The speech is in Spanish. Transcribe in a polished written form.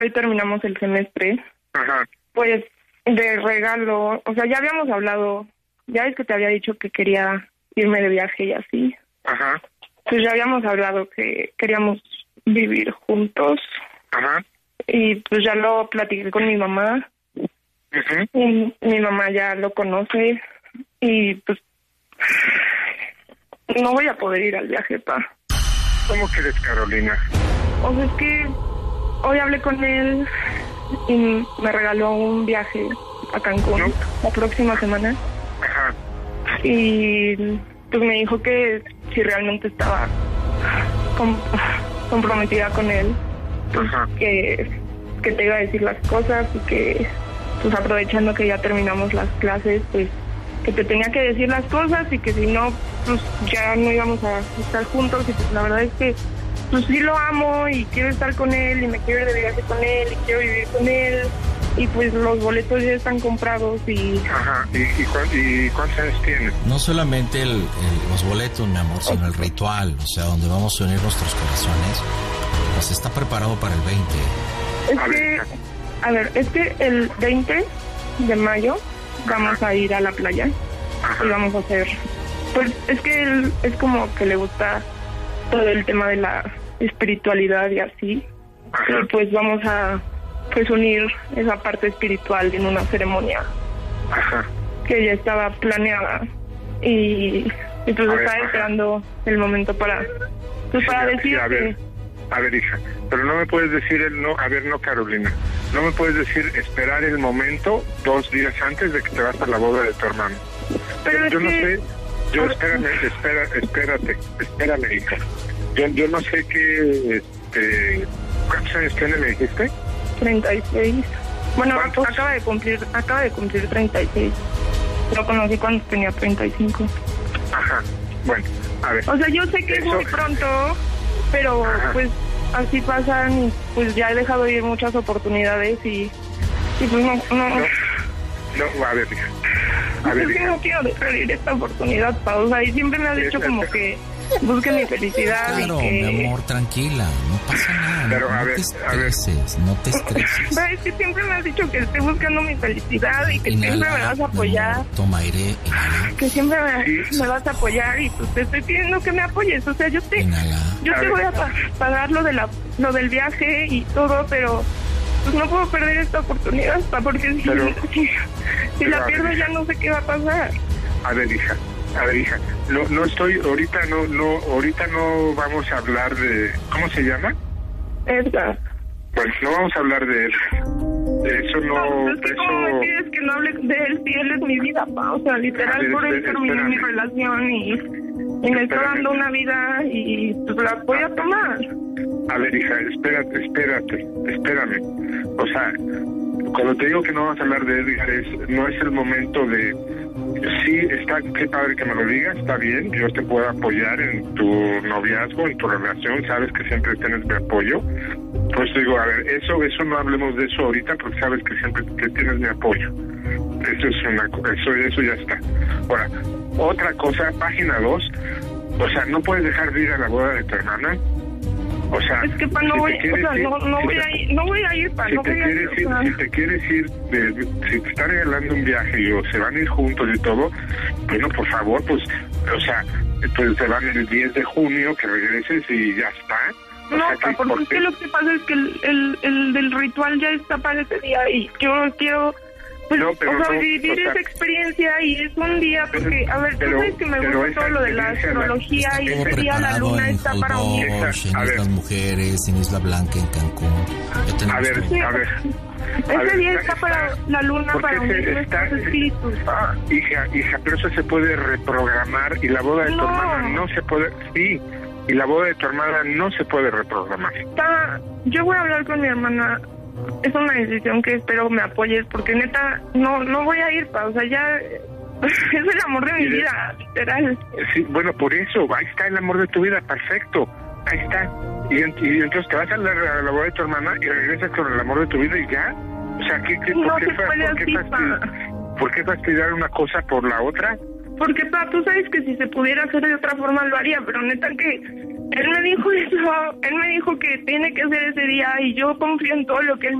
hoy terminamos el semestre. Ajá. Pues de regalo, o sea, ya habíamos hablado, ya es que te había dicho que quería irme de viaje y así. Ajá. Pues ya habíamos hablado que queríamos vivir juntos. Ajá. Y pues ya lo platiqué con mi mamá. Uh-huh. Y mi mamá ya lo conoce. Y pues no voy a poder ir al viaje, pa. ¿Cómo quieres, Carolina? O sea, es que hoy hablé con él y me regaló un viaje a Cancún, ¿no? La próxima semana. Ajá. Y pues me dijo que si realmente estaba comprometida con él, pues que te iba a decir las cosas y que pues aprovechando que ya terminamos las clases, pues que te tenía que decir las cosas y que si no, pues ya no íbamos a estar juntos. Y pues la verdad es que pues sí lo amo y quiero estar con él y me quiero ir de viaje con él y quiero vivir con él. Y pues los boletos ya están comprados y... Ajá, ¿y cuántos años tienes? No solamente los boletos, mi amor, sino el ritual, o sea, donde vamos a unir nuestros corazones, pues está preparado para el 20. Es que el 20 de mayo vamos a ir a la playa. Ajá. Y vamos a hacer... Pues es que él es como que le gusta todo el tema de la espiritualidad y así. Ajá. Y pues vamos a... pues unir esa parte espiritual en una ceremonia. Ajá. Que ya estaba planeada y pues estaba esperando el momento para pues para decir a ver, hija, pero no me puedes decir no, Carolina, no me puedes decir esperar el momento 2 días antes de que te vas a la boda de tu hermano. Pero yo no sé, espérame, hija. Yo no sé qué, ¿cuántos años tiene, me dijiste? 36. Bueno, acaba de cumplir 36. Lo conocí cuando tenía 35. Ajá. Bueno, a ver. O sea, yo sé que es muy pronto, pero pues así pasan y pues ya he dejado ir muchas oportunidades y pues no, a ver, hija. Es que no quiero dejar ir esta oportunidad, o sea, y siempre me has dicho como que busque mi felicidad. Claro, y que... mi amor, tranquila, no pasa nada. Pero no te estreses, no te estreses. Pero es que siempre me has dicho que estoy buscando mi felicidad y que siempre me vas a apoyar. No, toma aire, inhala. Que siempre me vas a apoyar y pues te estoy pidiendo que me apoyes. O sea, yo te voy a pagar lo del viaje y todo, pero pues no puedo perder esta oportunidad, porque si la pierdo ya no sé qué va a pasar. A ver, hija, no estoy, ahorita no vamos a hablar de, ¿cómo se llama? Edgar. Pues no vamos a hablar de él. Eso no... Es que ¿cómo me pides que no hable de él si él es mi vida, pa? O sea, literal, por él terminé mi relación y me está dando una vida y pues la voy a tomar. A ver, hija, espérame. O sea, cuando te digo que no vamos a hablar de Edgar, no es el momento de... Sí, qué padre que me lo digas, está bien, yo te puedo apoyar en tu noviazgo, en tu relación, sabes que siempre tienes mi apoyo. Pues digo, a ver, eso no hablemos de eso ahorita porque sabes que siempre que tienes mi apoyo. Eso ya está. Ahora, otra cosa, página 2, o sea, no puedes dejar de ir a la boda de tu hermana. O sea, es que pa, no voy a ir, pa, no voy a ir. Si te quieres ir, si te están regalando un viaje o se van a ir juntos y todo, bueno, por favor, pues, o sea, pues se van el 10 de junio, que regreses y ya está. No, pa, porque lo que pasa es que el del ritual ya está para ese día y yo quiero... Pues, vivir esa experiencia y es un día porque, a ver, tú sabes que me gusta todo lo de la astrología y ese día la luna está para unir. En Islas Mujeres, en Isla Blanca, en Cancún. A ver. Ese día está para la luna para unir nuestros espíritus. Hija, pero eso se puede reprogramar y la boda de tu hermana no se puede... Sí, y la boda de tu hermana no se puede reprogramar. Yo voy a hablar con mi hermana. Es una decisión que espero me apoyes porque neta no voy a ir, pa, o sea, ya es el amor de mi vida, literal. Sí, bueno, por eso, ahí está el amor de tu vida, perfecto, ahí está. Y entonces te vas a la boda de tu hermana y regresas con el amor de tu vida y ya. O sea, ¿por qué fastidiar una cosa por la otra? Porque, pa, tú sabes que si se pudiera hacer de otra forma lo haría, pero neta que Él me dijo eso, él me dijo que tiene que ser ese día y yo confío en todo lo que él